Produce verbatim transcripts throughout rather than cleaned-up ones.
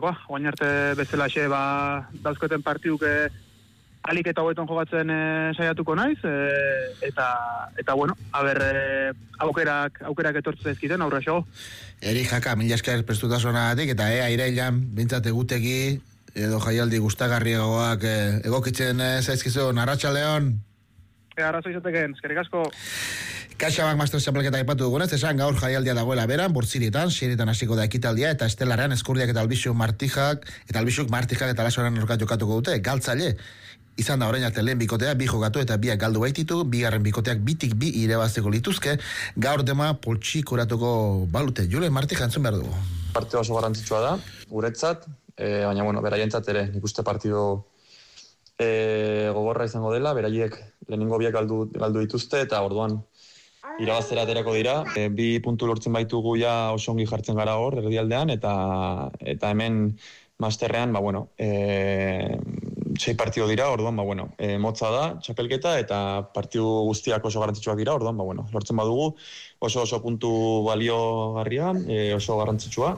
ba, guain arte bezalaxe, ba, dauzkoeten partiduk e, alik eta hobeton jogatzen e, saiatuko naiz, e, eta, eta bueno, haber, e, aukerak, aukerak etortzen ezkiten, aurra xo. Eri jaka, mila esker prestutasunagatik, eta ea, irailan, bintzat egutegi, edo jaialdi gustagarriagoak e, egokitzen e, zaizkizun, arratsaldeon. E, arrazo izateken, eskerrik asko. CaixaBank Masters txapelketa aipatu dugunez, esan gaur jaialdia dagoela beran, bortzirietan, xerietan hasiko da ekitaldia, eta estelarean eskurdiak eta albixuk martijak, eta albixuk martijak eta lasoaren orkat jokatuko dute, galtzaile. Izan da orain arte lehen bikotea, bi jokatu eta biak galdu baititu, bigarren bikoteak bitik bi irebazteko lituzke, gaur dema poltsikoratuko balute. Jule, martija entzun behar dugu. Partida oso garrantzitsua da, guretzat, e, baina, bueno, beraientzat ere, nik uste partido e, gogorra izango dela, beraiek lehenengo biak galdu, galdu dituzte, eta orduan irabaztera aterako dira, e, bi puntu lortzen baitugu ja oso ongi jartzen gara hor, erdialdean, eta, eta hemen masterrean, ba, bueno, e, sei partido dira, orduan, ba, bueno, e, motza da, txapelketa, eta partidu guztiak oso garrantzitsuak dira, orduan, ba, bueno, lortzen badugu, oso oso puntu baliogarria, e, oso garrantzitsua.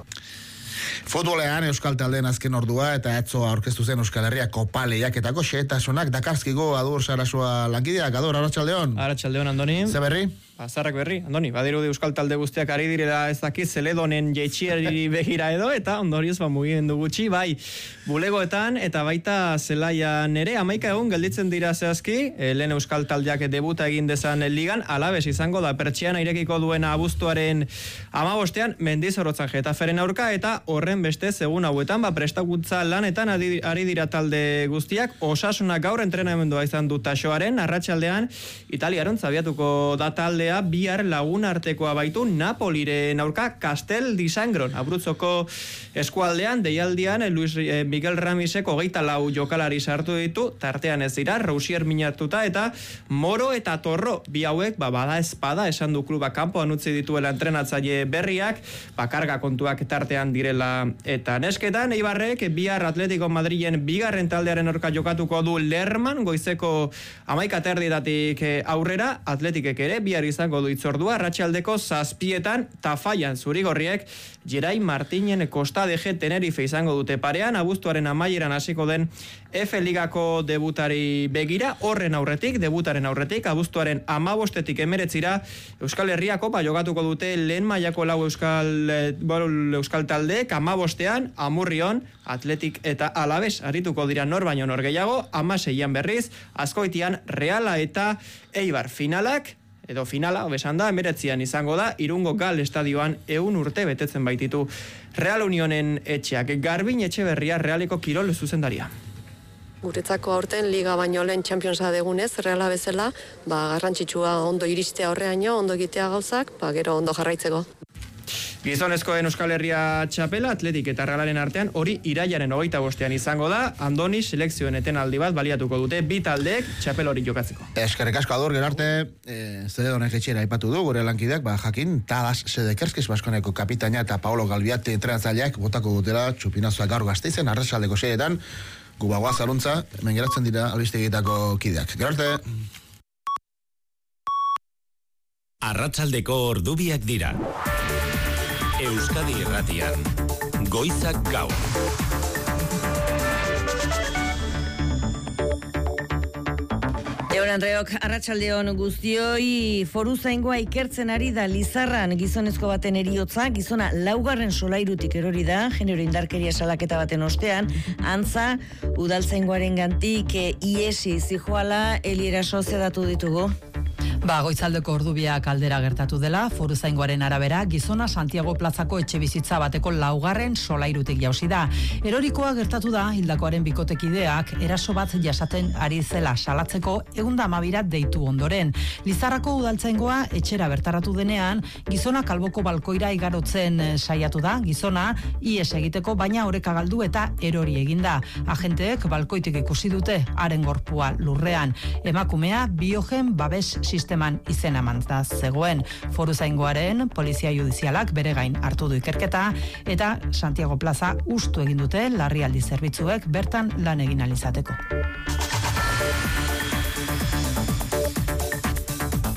Futbolean Euskal Taldeen azken ordua eta atzo aurkeztu zen Euskal Herria Kopa lehiaketako xehetasunak dakarzkigo Adur Sarasua lankideak. Adur, arratsaldeon. Arratsaldeon, Andoni. Ze berri? Azarrak berri, Andoni, badirudi Euskal Talde guztiak ari direla ez dakiz Zeledonen jeitsiari begira edo, eta ondorioz ba mugimendu gutxi, bai, bulegoetan, eta baita zelaian ere, amaika egun gelditzen dira zehazki, e, lehen Euskal Taldeak debuta egin dezan ligan, alabez izango da pertsiana irekiko duena abuztuaren amabostean, Mendizorrotzan Getaferen aurka, eta horren beste egun hauetan, ba, prestakuntza lanetan ari, ari dira talde guztiak, Osasunak gaur entrenamendua izan du Taxoaren, arratsaldean Italiaron zabiatuko da talde bihar lagun artekoa baitu Napoliren aurka Castel di Sangron. Abrutzoko eskualdean, deialdian, Luis eh, Miguel Ramisek hogeita lau jokalari sartu ditu, tartean ez dira, Rausier minatuta, eta Moro eta Torro, bi hauek, ba, bada espada, esan du kluba kanpoan utzi dituela entrenatzaile berriak, bakarga kontuak tartean direla, eta nesketan, Eibarrek, bihar Atletico Madrilen bigarren taldearen aurka jokatuko du Lerman, goizeko amaika terdidatik aurrera, Atletikek ere, bihar izango du itzordua, arratsaldeko zazpietan Tafaian zurigorriek Gerai Martinen Costa de G Tenerife izango dute parean, abuztuaren amaieran hasiko den F Ligako debutari begira, horren aurretik, debutaren aurretik, abuztuaren amabostetik emeretzira Euskal Herria Kopa jokatuko dute lehen mailako lau Euskal, Euskal taldeek, amabostean, Amurrion, Atletik eta Alabes arituko dira nor baino nor gehiago, amaseian berriz, Azkoitian Reala eta Eibar finalak, edo finala, obesan da, emeretzian izango da, Irungo Gal estadioan eun urte betetzen baititu Real Unionen etxeak. Garbin Etxeberria Realeko kirol zuzendaria. Guretzako aurten liga baino lehen Championsa degunez, Reala bezala, ba, garrantzitsua ondo iristea horreaino, ondo egitea gauzak, ba, gero ondo jarraitzeko. Gizonezkoen Euskal Herria txapela, Atletik eta Realaren artean, hori irailaren hogeita bostean izango da, Andoni selekzioen etenaldi bat baliatuko dute, bi taldeek txapel hori jokatzeko. Eskerrik asko Adur, gerarte, e, Zeledonek etxera aipatu du, gure lankideak, ba, jakin, Tadas Sedekerskiz Baskoneko kapitaina eta Paolo Galbiate entrenatzaileak botako dutela txupinazoak gaur Gasteizen, arratsaldeko seietan, gubagoa zaruntza, hemen geratzen dira albistegietako kideak. Gerarte. Arratsaldeko ordubiak dira. Euskadi Irratian, Goizak Gaur. Egon Andreok, arratsaldeon guztioi, foruzaingoa ikertzen ari da Lizarran gizonezko baten heriotza, gizona laugarren solairutik erori da, genero indarkeria salaketa baten ostean, antza, udaltzaingoaren gantik e, iesi zijoala, Elieraso zedatu ditugu. Ba, goitzaldeko ordubiak aldera gertatu dela, foruzaingoaren arabera, gizona Santiago plazako etxe bizitza bateko laugarren solairutik jausi da. Erorikoa gertatu da, hildakoaren bikotekideak, eraso bat jasaten ari zela salatzeko, egunda amabirat deitu ondoren. Lizarrako udaltzaingoa etxera bertaratu denean, gizona kalboko balkoira igarotzen saiatu da, gizona ies egiteko, baina oreka galdu eta erori eginda. Agenteek balkoitik ikusi dute, haren gorpua lurrean. Emakumea biogen babes sistema izena mantaz zegoen. Foruzaingoaren polizia judizialak bere gain hartu du ikerketa eta Santiago Plaza ustu egin dute larrialdi zerbitzuek bertan lan egin ahal izateko.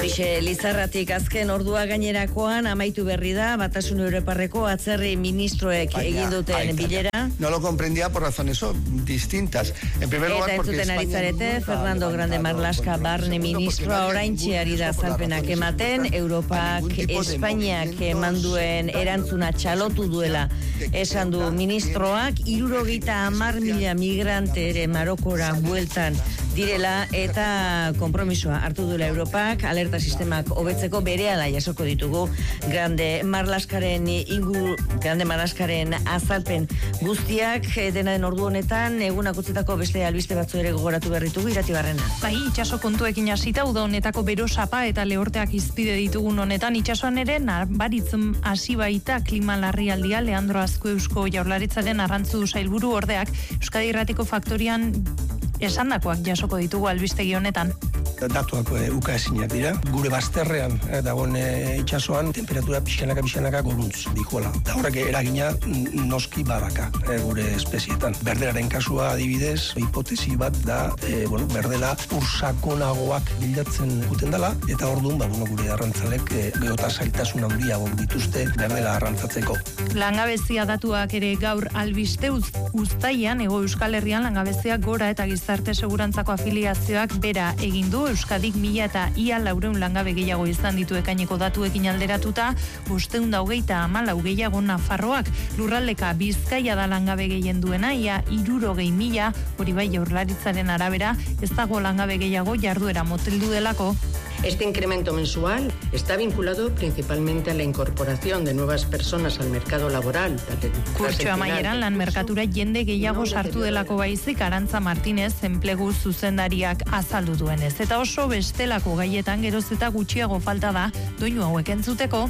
Horixe, Lizarratik azken ordua gainerakoan amaitu berri da, Batasun Europarreko atzerri ministroek egin duten bilera. No lo comprendía por razones distintas. En primer lugar, eta entzuten ari zarete, Fernando Grande Marlaska barne ministroa oraintxe ari da azalpenak ematen, Europak Espainiak emanduen erantzuna txalotu duela esan du ministroak, hirurogeita hamar mila migrante ere Marokora bueltan direla eta konpromisoa hartu duela Europak, alerta sistemak hobetzeko berehala jasoko ditugu Grande Marlaskaren ingu, Grande Marlaskaren azalpen guztiak dena den ordu honetan, egunak utzetako beste albiste batzu ere gogoratu berritugu Iratibarrena. Bai, itxaso kontuekin hasita uda honetako berosapa eta lehorteak izpide ditugun honetan, itxasoan ere nabaritzen hasi baita klima larrialdia. Leandro Azkue Eusko Jaurlaritzaren arrantzu sailburu ordeak Euskadi Irratiko Faktorian esandakoak jasoko ditugu albistegi honetan. Datuak e, uka ezinak dira. Gure bazterrean e, dagoen e, itxasoan temperatura pixkanaka pixkanaka goruntz dikola. Da horrek eragina noski badaka e, gure espezietan. Berdelaren kasua adibidez, hipotesi bat da, e, bueno, berdela ursakonagoak bilatzen guten dela, eta orduan, ba, bueno, gure arrantzalek e, geota zailtasun handiago dituzte berdela arrantzatzeko. Langabezia datuak ere gaur albiste uz, uztaian, Ego Euskal Herrian langabezia gora eta gizarte segurantzako afiliazioak bera egin du. Euskadik mila eta ia laureun langabe gehiago izan ditu ekaineko datuekin alderatuta, bosteun da hogeita hamalau gehiago Nafarroak, lurraldeka Bizkaia da langabe gehien duena, ia hirurogei mila, hori bai Jaurlaritzaren arabera, ez dago langabe gehiago jarduera moteldu delako. Este incremento mensual está vinculado principalmente a la incorporación de nuevas personas al mercado laboral. Kurtso amaieran lan merkatura jende gehiago sartu delako baizik Arantza Martinez enplegu zuzendariak azaldu duenez. Eta oso bestelako gaietan geroz eta gutxiago falta da doinu hauek entzuteko.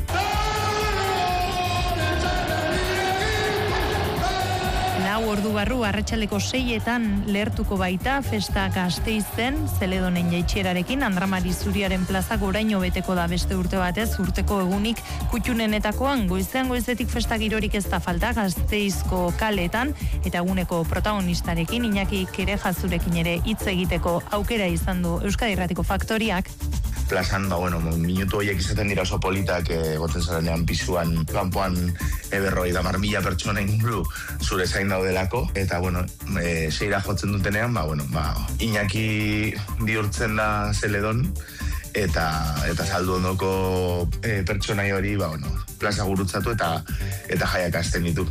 Lau ordu barru arratsaldeko seietan lehertuko baita festa Gasteizen, Zeledonen jaitsierarekin Andramari Zuriaren plaza goraino beteko da beste urte batez, urteko egunik kutxunenetakoan, goizean goizetik festa girorik ez da falta Gasteizko kaletan, eta eguneko protagonistarekin Iñaki Kerejazurekin ere hitz egiteko aukera izan du Euskadi Irratiko Faktoriak. Plazan, ba, bueno, minutu horiek izaten dira oso politak egoten zaranean pisuan, kanpoan eberroi da mar mila pertsona inguru zure zain daudelako, eta, bueno, e, seira jotzen dutenean, ba, bueno, ba, Iñaki bihurtzen da Zeledon, eta eta saldu ondoko e, pertsonai hori, ba, bueno, plaza gurutzatu eta eta jaiak hasten ditu.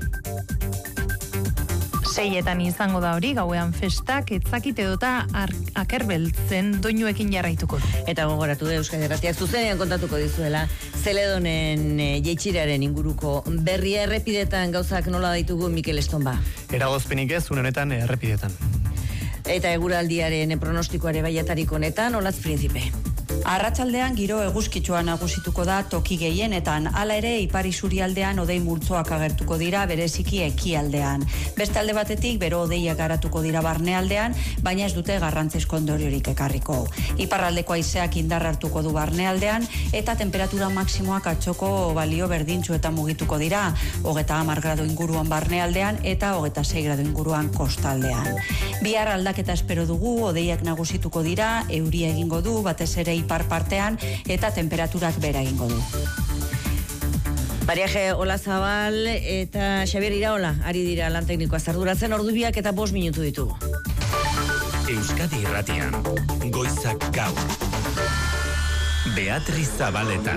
Seietan izango da hori, gauean festak, etzakit edota akerbeltzen doinuekin jarraituko. Eta gogoratu da Euskadi Irratiak zuzenean kontatuko dizuela Zeledonen e, jeitxiraren inguruko berria. Errepidetan gauzak nola daitugu Mikel Estonba? Eragozpenik ez, unenetan errepidetan. Eta eguraldiaren pronostikoare baiatarik honetan, Olatz Prinzipe. Arratsaldean giro eguzkitsua nagusituko da toki gehienetan, hala ere ipar isurialdean hodei multzoak agertuko dira bereziki ekialdean. Beste alde batetik bero hodeiak garatuko dira barnealdean, baina ez dute garrantzizko ondoriorik ekarriko. Iparraldeko haizeak indar hartuko du barnealdean eta temperatura maksimoak atzoko balio berdintsu eta mugituko dira, hogeita hamar gradu inguruan barnealdean eta hogeita sei gradu inguruan kostaldean. Bihar aldaketa espero dugu, hodeiak nagusituko dira, euria egingo du, batez ere ipar partean eta temperaturak bera egingo du. Mariaje Olazabal eta Xabier Iraola ari dira lan teknikoa zarduratzen, ordubiak eta bost minutu ditugu. Euskadi Irratian, goizak gaur. Beatriz Zabaleta.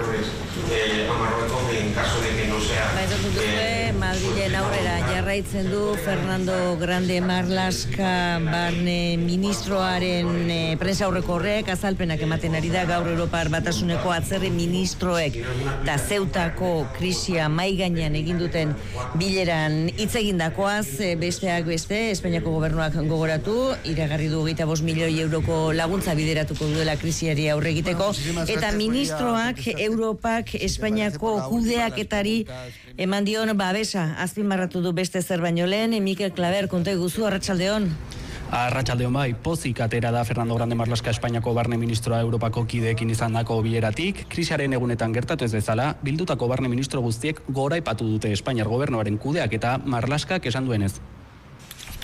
Baina duzue, Madrilen aurrera jarraitzen du Fernando Grande Marlaska barne ministroaren e, prensa aurreko horrek azalpenak ematen ari da gaur Europar Batasuneko atzerri ministroek eta Zeutako krisia mai gainean egin duten bileran hitz egindakoaz, e, besteak beste Espainiako gobernuak gogoratu, iragarri du hogeita bost milioi euroko laguntza bideratuko duela krisiari aurre egiteko, eta ministroak Europak Espainiako kudeaketari eman dion babesa azpimarratu du beste zer baino lehen. Mikel Klaber, konta eguzu, arratsaldeon. Arratsaldeon bai, pozik atera da Fernando Grande Marlaska Espainiako barne ministroa Europako kideekin izandako bileratik. Krisiaren egunetan gertatu ez dezala, bildutako barne ministro guztiek gora aipatu dute Espainiar gobernuaren kudeak eta Marlaskak esan duenez.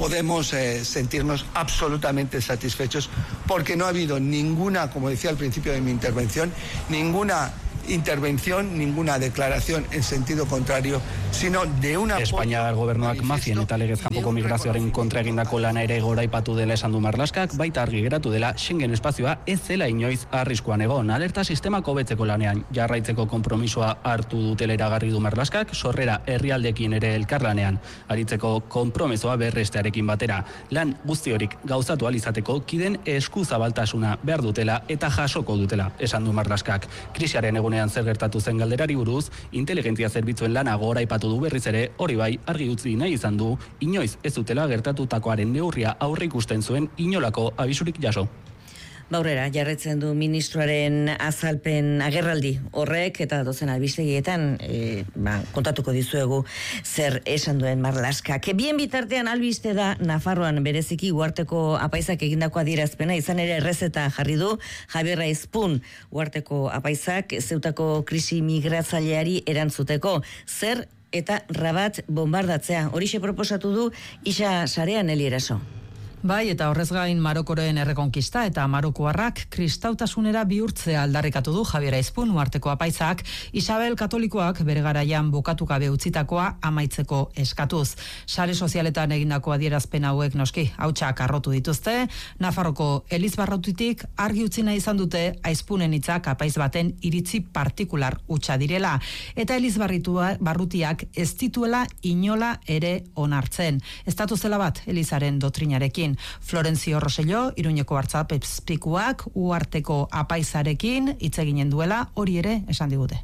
podemos eh, sentirnos absolutamente satisfechos porque no ha habido ninguna, como decía al principio de mi intervención, ninguna intervención, ninguna declaración en sentido contrario, sino de una... Espainiar gobernuak mafien eta legez kanpoko migrazioaren kontra egindako lana ere goraipatu dela esan du Marlaskak, baita argi geratu dela Schengen espazioa ez zela inoiz arriskuan egon. Alerta sistemak hobetzeko lanean jarraitzeko konpromisoa hartu dutela iragarri du Marlaskak, sorrera herrialdekin ere elkarlanean aritzeko konpromisoa berrestearekin batera. Lan guzti horik gauzatu ahal izateko kiden eskuzabaltasuna behar dutela eta jasoko dutela, esan du Marlaskak. Krisiaren egunean zer gertatu zen galderari buruz, inteligentzia zerbitzuen lana goraipatu du berriz ere, hori bai argi utzi nahi izan du, inoiz ez dutela gertatutakoaren neurria aurre ikusten zuen inolako abisurik jaso. Baurera, jarretzen du ministroaren azalpen agerraldi horrek eta dozen albistegietan e, ba, kontatuko dizuegu zer esan duen Marlaskak. Bien bitartean albiste da Nafarroan bereziki Uharteko apaizak egindako adierazpena, izan ere errezeta jarri du Javier Aizpun Uharteko apaizak zeutako krisi migratzaileari erantzuteko. Zer eta Rabat bombardatzea. Horixe proposatu du Isa sarean Eli Eraso. Bai, eta horrez gain Marokoren errekonkista eta marokoarrak kristautasunera bihurtzea aldarrikatu du Javier Aizpun Uharteko apaizak, Isabel Katolikoak bere garaian bukatu gabe utzitakoa amaitzeko eskatuz. Sare sozialetan egindako adierazpen hauek noski hautsak arrotu dituzte, Nafarroko Elizbarrutitik argi utzi nahi izan dute Aizpunen hitzak apaiz baten iritzi partikular hutsa direla, eta Elizbarrutiak ez dituela inola ere onartzen. Estatu zela bat Elizaren dotrinarekin. Florencio Rosello, Iruñeko artzapezpikuak Uharteko apaizarekin hitz eginen duela, hori ere esan digute.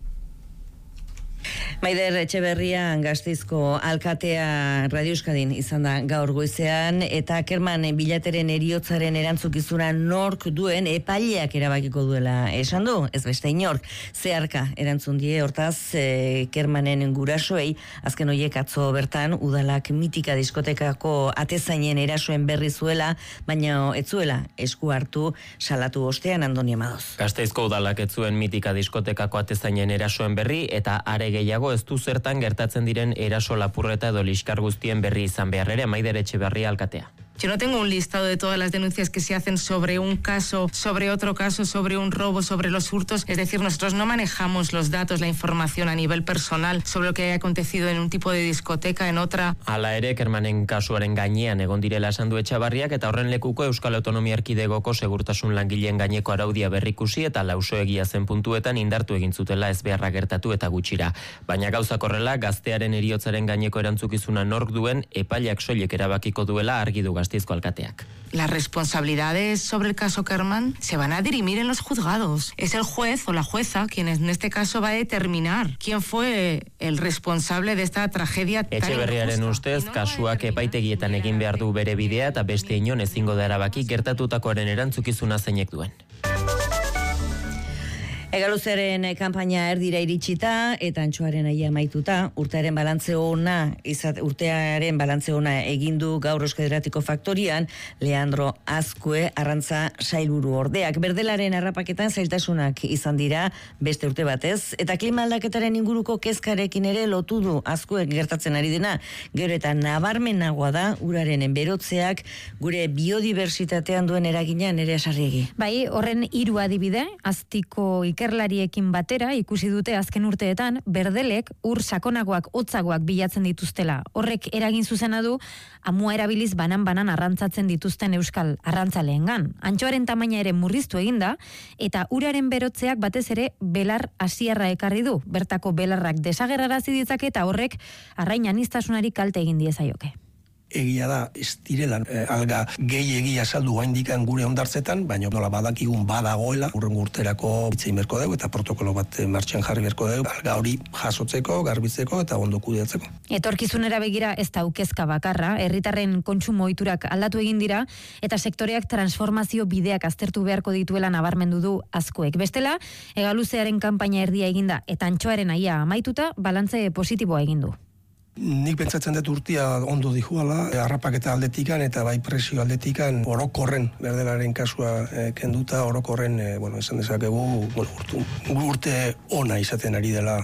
Maider Etxeberria Gasteizko alkatea Radio Euskadin izan da gaur goizean, eta Kerman Bilateren heriotzaren erantzukizuna nork duen epaileak erabakiko duela esan du, ez beste inork. Zeharka erantzun die, hortaz e, Kermanen gurasoei, azken horiek atzo bertan udalak mitika diskotekako atezainen erasoen berri zuela, baina ez zuela esku hartu salatu ostean Andoni Amadoz. Gasteizko udalak ez zuen mitika diskotekako atezainen erasoen berri, eta are gehiago ez du zertan gertatzen diren eraso lapurreta edo liskar guztien berri izan behar ere. Maider Etxeberria alkatea. Yo no tengo un listado de todas las denuncias que se hacen sobre un caso, sobre otro caso, sobre un robo, sobre los hurtos. Es decir, nosotros no manejamos los datos, la información a nivel personal sobre lo que haya acontecido en un tipo de discoteca, en otra. Hala ere, Kermanen kasuaren gainean egon direla esan du Etxebarriak, eta horren lekuko Euskal Autonomia Erkidegoko segurtasun langileen gaineko araudia berrikusi eta lausoegia zen puntuetan indartu egin zutela ez beharra gertatu eta gutxira. Baina gauzak horrela, gaztearen heriotzaren gaineko erantzukizuna nork duen epaileak soilik erabakiko duela argi du Gasteizko alkateak. Las responsabilidades sobre el caso Kerman se van a dirimir en los juzgados. Es el juez o la jueza quien en este caso va a determinar quién fue el responsable de esta tragedia tan injusta. Etxeberriaren ustez, kasuak epaitegietan egin behar du bere bidea eta beste inon ezingo da erabaki gertatutakoaren erantzukizuna zeinek duen. Egaluzaren kanpaina erdira iritsita eta antxoaren aia amaituta, urtearen balantze ona, izat, urtearen balantze ona egindu gaur Euskadiratiko faktorian, Leandro Azkue arrantza sailburu ordeak. Berdelaren harrapaketan zailtasunak izan dira beste urte batez, eta klima aldaketaren inguruko kezkarekin ere lotu du Azkuek gertatzen ari dena. Gero eta nabarmenagoa da uraren berotzeak gure biodiversitatean duen eragina Nerea Sarriegi. Bai, horren hiru adibide, Aztiko ikerlariekin batera ikusi dute azken urteetan berdelek ur sakonagoak hotzagoak bilatzen dituztela. Horrek eragin zuzena du amua erabiliz banan-banan arrantzatzen dituzten euskal arrantzaleengan. Antxoaren tamaina ere murriztu eginda eta uraren berotzeak batez ere belar hasierra ekarri du. Bertako belarrak desagerrarazi ditzake eta horrek arrain anistasunari kalte egin diezaioke. Egia da, ez direla eh, alga gehi egia saldu gaindikan gure ondartzetan, baina nola badakigun badagoela, urren urterako itzein berko dugu eta protokolo bat martxan jarri berko dugu, alga hori jasotzeko, garbitzeko eta ondo kudeatzeko. Etorkizunera begira ez da ukezka bakarra, herritarren kontsumo ohiturak aldatu egin dira eta sektoreak transformazio bideak aztertu beharko dituela nabarmendu du Azkuek. Bestela, Egaluzearen kanpaina erdia eginda eta antxoaren aia amaituta, balantze positiboa egin du. Nik pentsatzen dut urtia ondo dijuala, harrapaketa aldetikan eta bai presio aldetikan orokorren, berdelaren kasua e, kenduta, orokorren, e, bueno, esan dezakegu, bueno, urte, urte ona izaten ari dela.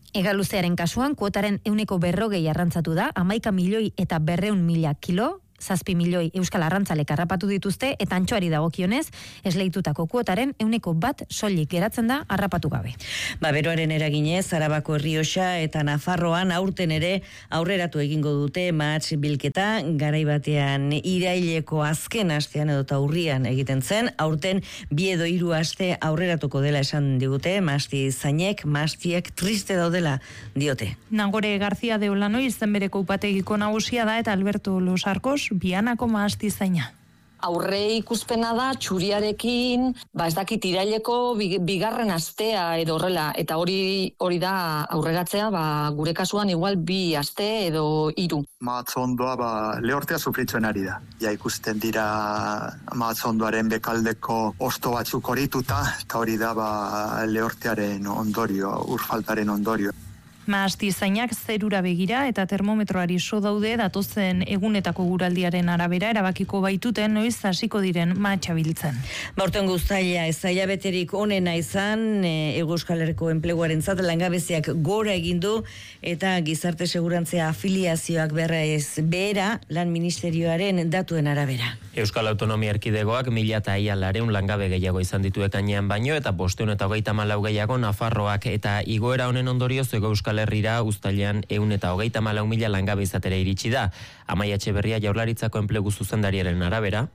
Hegaluzearen kasuan, kuotaren euneko berrogei arrantzatu da, hamaika milioi eta berreun mila kilo, zazpi milioi euskal arrantzalek harrapatu dituzte, eta antxoari dagokionez, esleitutako kuotaren euneko bat soilik geratzen da harrapatu gabe. Ba, beroaren eraginez, Arabako Errioxa eta Nafarroan aurten ere aurreratu egingo dute mahats bilketa, garaibatean iraileko azken astean edo urrian egiten zen, aurten bi edo hiru aste aurreratuko dela esan digute, mahasti zainek, mahastiek triste daudela diote. Nagore García de Olano izen bereko upategiko nagusia da eta Alberto Los Arcos Bianako mahasti zaina. Aurre ikuspena da txuriarekin, ba ez dakit iraileko bigarren astea edo horrela, eta hori hori da aurreratzea, ba gure kasuan igual bi aste edo hiru. Mahatzondoa ba lehortea sufritzen ari da. Ja ikusten dira mahatzondoaren bekaldeko osto batzuk horituta, eta hori da ba lehortearen ondorio, urfaltaren ondorio. Mahasti zainak zerura begira eta termometroari so daude datozen egunetako guraldiaren arabera erabakiko baituten noiz hasiko diren mahatsabiltzen. Baurten guztaila ez zaila beterik onena izan, Hego Euskal Herriko enpleguarentzat langabeziak gora egin du eta gizarte segurantzia afiliazioak berra ez behera lan ministerioaren datuen arabera. Euskal Autonomia Erkidegoak mila eta ia lareun langabe gehiago izan ditu ekainean baino eta bosteun eta hogeita hamalau gehiago Nafarroak eta igoera honen ondorioz Hego Euskal Herrira uztailean ehun eta hogeita hamalau mila langabe izatera iritsi da. Amaia Etxeberria Jaurlaritzako enplegu zuzendariaren arabera.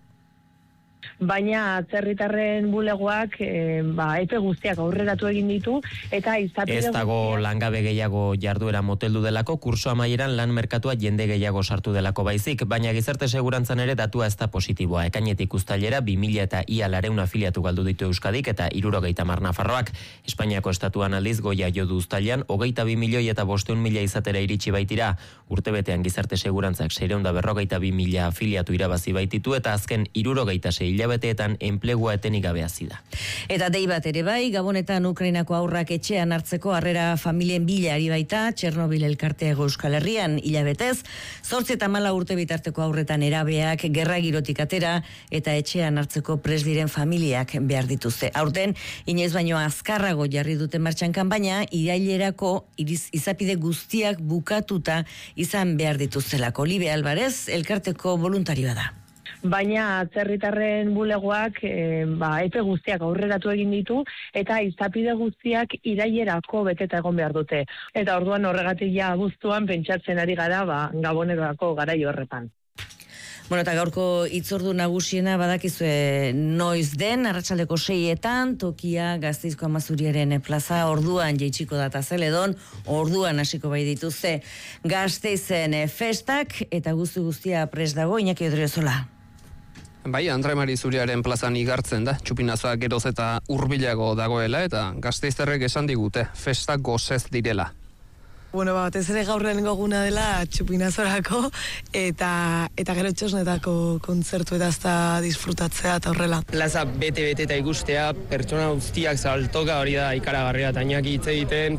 Baina atzerritarren bulegoak e, ba, epe guztiak aurreratu egin ditu eta izapide ez dago guztiak... langabe gehiago jarduera moteldu delako, kurso amaieran lan merkatua jende gehiago sartu delako baizik, baina gizarte segurantzan ere datua ez da positiboa. Ekainetik uztailera bi mila eta ia lareun afiliatu galdu ditu Euskadik eta hirurogeita hamar Nafarroak. Espainiako estatuan aldiz goia jo du uztailean, hogeita bi milioi eta bosteun mila izatera iritsi baitira. Urtebetean gizarte segurantzak seiehun eta berrogeita bi mila afiliatu irabazi baititu eta azken hirurogeita sei hilabeteetan enplegua etenik gabe hasi da. Eta dei bat ere bai, Gabonetan Ukrainako haurrak etxean hartzeko harrera familien bila ari baita, Txernobil elkartea Euskal Herrian hilabetez, zortzi eta hamalau urte bitarteko haurretan erabeak gerra girotik atera eta etxean hartzeko prest diren familiak behar dituzte. Aurten, inoiz baino azkarrago jarri dute martxan kanpaina, irailerako iriz, izapide guztiak bukatuta izan behar dituztelako. Libe Alvarez, elkarteko voluntarioa da. Baina atzerritarren bulegoak e, ba, epe guztiak aurreratu egin ditu eta izapide guztiak irailerako beteta egon behar dute. Eta orduan horregatik ja abuztuan pentsatzen ari gara ba, Gabonerako garaio horretan. Bueno, eta gaurko hitzordu nagusiena badakizue noiz den, arratsaldeko seietan, tokia Gasteizko Amazuriaren plaza, orduan jeitsiko data Zeledon, orduan hasiko bai dituzte Gasteizen festak, eta guzti guztia prest dago, Iñaki Odriozola. Bai, Andre Mari Zuriaren plazan igartzen da, txupinazoa geroz eta hurbilago dagoela, eta gasteiztarrek esan digute, festak gozez direla. Bueno, ba, batez ere gaur lehenengo eguna dela txupinazorako eta eta gero txosnetako kontzertu eta azta disfrutatzea eta horrela. Plaza bete-bete eta ikustea, pertsona guztiak zabaltoka hori da ikaragarria eta Iñaki hitz egiten.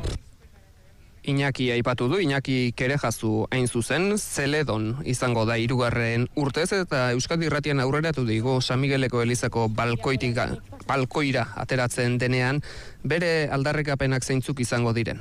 Iñaki aipatu du, Iñaki Kerejazu hain zuzen, Zeledon izango da hirugarren urtez eta Euskadi Irratian aurreratu digu San Migueleko Elizako balkoitik, balkoira ateratzen denean, bere aldarrikapenak zeintzuk izango diren.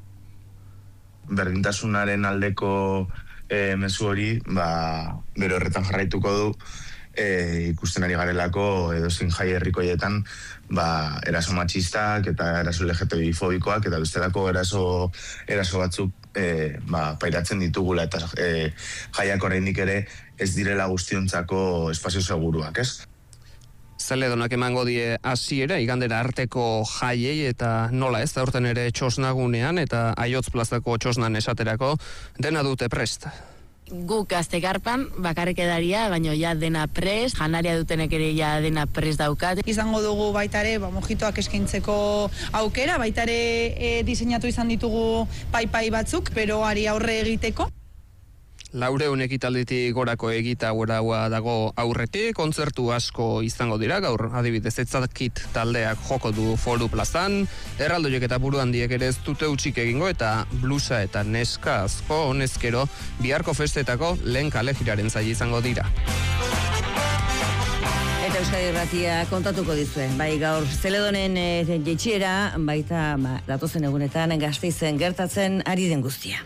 Berdintasunaren aldeko e, mezu hori, ba, bere horretan jarraituko du, e, ikusten ari garelako edozein jai herrikoietan, ba, eraso matxistak eta eraso L G T B I fobikoak eta bestelako eraso, eraso batzuk e, ba, pairatzen ditugula eta e, jaiak oraindik ere ez direla guztiontzako espazio seguruak, ez? Zeledonak emango die hasiera igandera arteko jaiei eta nola ez da urten ere txosnagunean eta Aiotz plazako txosnan esaterako dena dute prest. Guk gaztekarpan bakarrik edaria, baina ja dena prest, janaria dutenek ere ja dena prest daukat. Izango dugu baitare, ba, mojitoak eskaintzeko aukera, baitare e, diseinatu izan ditugu pai-pai batzuk, beroari aurre egiteko. Laureun ekitalditik gorako egita goraua dago aurretik, kontzertu asko izango dira, gaur adibidez etzakit taldeak joko du Foru plazan, erraldoiek eta buru handiek ere ez dute utxik egingo eta blusa eta neska asko honezkero biharko festetako lehen kalejiraren zaila izango dira. Eta Euskadi Irratia kontatuko dizuen, bai gaur Zeledonen e, jetxiera, baita ba, datozen egunetan Gasteizen gertatzen ari den guztia.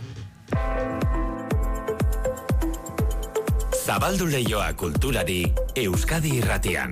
Zabaldu leioa kulturari Euskadi Irratian.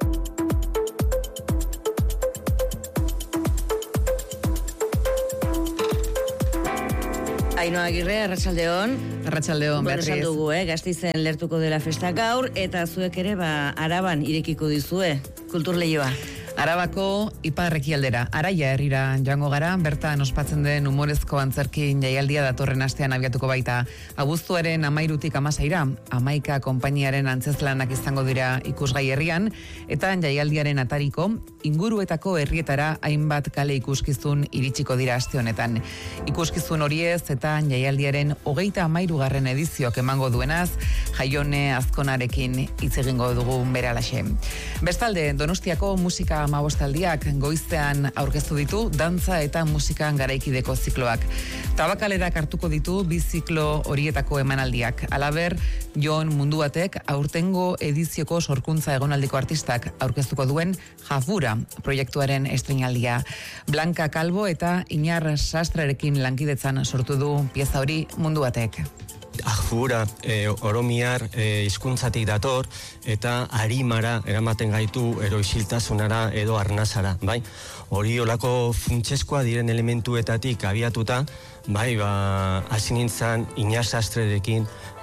Ainhoa Agirre, Arratsaldeon. Arratsaldeon, Beatriz. Esan dugu, eh, Gasteizen lertuko dela festa gaur, eta zuek ere, ba, Araban irekiko dizue, kulturleioa. Arabako ipar-ekialdera, Araia herrira joango gara, bertan ospatzen den umorezko antzerkin jaialdia datorren astean abiatuko baita. Abuztuaren amairutik amaseira, amaika konpainiaren antzezlanak izango dira ikusgai herrian, eta jaialdiaren atariko, inguruetako herrietara hainbat kale ikuskizun iritsiko dira aste honetan. Ikuskizun horiez eta jaialdiaren hogeita amairugarren edizioak emango duenaz, Jaione Azkonarekin hitz egingo dugu beralaxe. Bestalde, Donostiako musika amabostaldiak goizean aurkeztu ditu dantza eta musikan garaikideko zikloak. Tabakalerak hartuko ditu bi ziklo horietako emanaldiak. Halaber, Jon Munduatek aurtengo edizioko sorkuntza egonaldiko artistak aurkeztuko duen Jafura proiektuaren estreinaldia. Blanca Calvo eta Iñar Sastrarekin lankidetzan sortu du pieza hori Munduatek. Jafura, e, oromiar, e, hizkuntzatik dator, eta arimara eramaten gaitu eroisiltasunara edo arnazara, bai? Hori olako funtseskoa diren elementuetatik abiatuta, bai, ba, hasi nintzen Iñar Sastrerekin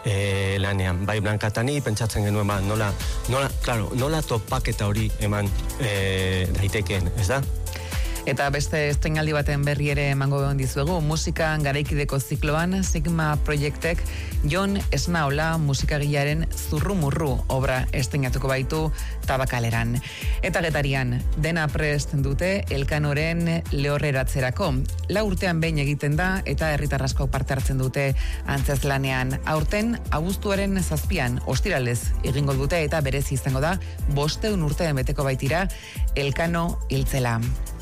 e, lanean. Bai, Blankatani pentsatzen genuen, ba, nola, nola, claro, nola topaketa hori eman e, daitekeen, ez da? Eta beste estreinaldi baten berri ere emango dizuegu, musikan garaikideko zikloan Sigma Proiektek Jon Esnaola musikagilaren Zurrumurru obra estreinatuko baitu Tabakaleran. Eta Getarian, dena prest dute Elkanoren lehorreratzerako. Lau urtean behin egiten da eta herritar asko parte hartzen dute antzezlanean. Aurten, abuztuaren zazpian, ostiralez egingo dute eta berezi izango da, bosteun urtean beteko baitira Elkano hiltzela.